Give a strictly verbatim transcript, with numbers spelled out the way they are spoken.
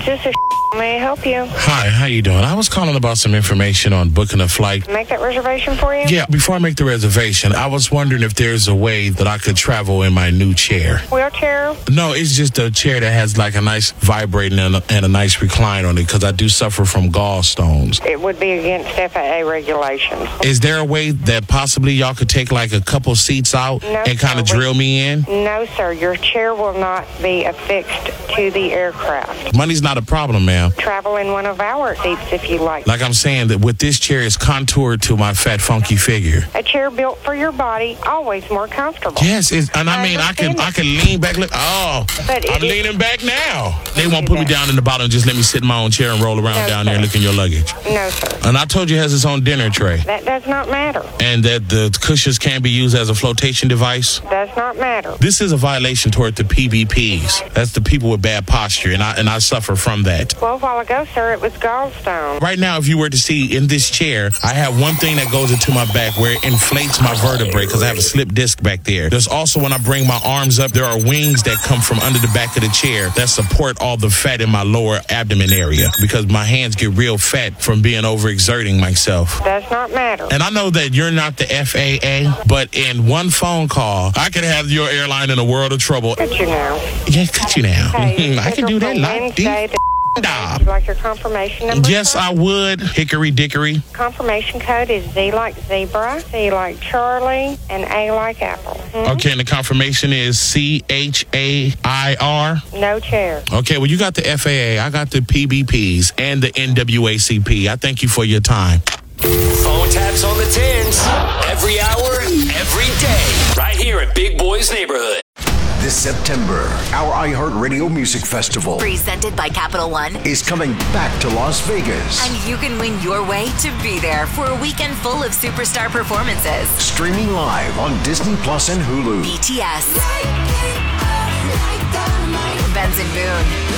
This is may I help you? Hi, how you doing? I was calling about some information on booking a flight. Make that reservation for you? Yeah, before I make the reservation, I was wondering if there's a way that I could travel in my new chair. Wheelchair? No, it's just a chair that has like a nice vibrating and a, and a nice recline on it because I do suffer from gallstones. It would be against F A A regulations. Is there a way that possibly y'all could take like a couple seats out No, and kind of sir, we- drill me in? No, sir. Your chair will not be affixed to the aircraft. Money's not a problem, ma'am. Travel in one of our seats if you like. Like I'm saying, that with this chair, it's contoured to my fat, funky figure. A chair built for your body, always more comfortable. Yes, it's, and I, I mean, I can understand I can lean back. Look, oh, But it I'm is- leaning back now. They won't do put me that. down in the bottom and just let me sit in my own chair and roll around No, down sir. there and look in your luggage. No, sir. And I told you it has its own dinner tray. That does not matter. And that the cushions can be used as a flotation device. Does not matter. This is a violation toward the P B Ps. That's the people with bad posture, and I and I suffer from that. Well, a while ago, sir, it was gallstone. Right now, if you were to see in this chair, I have one thing that goes into my back where it inflates my vertebrae because I have a slip disc back there. There's also when I bring my arms up, there are wings that come from under the back of the chair that support all the fat in my lower abdomen area because my hands get real fat from being overexerting myself. Does not matter. And I know that you're not the F A A, but in one phone call, I could have your airline in a world of trouble. Could you now? Yeah, could you now? Okay, I can do that. scheduled for Like Wednesday, this. the- Would you like your confirmation number? Yes, sir? I would. Hickory dickory. Confirmation code is Z like zebra, C like Charlie, and A like apple. Mhm. Okay, and the confirmation is C H A I R. No chair. Okay, well, you got the F A A, I got the P B Ps, and the N double A C P. I thank you for your time. Phone taps on the tins. Every hour, every day. Right here at Big Boy's Neighborhood. This September, our iHeartRadio Music Festival Presented by Capital One. is coming back to Las Vegas. And you can win your way to be there for a weekend full of superstar performances. Streaming live on Disney Plus and Hulu. B T S. Benson Boone.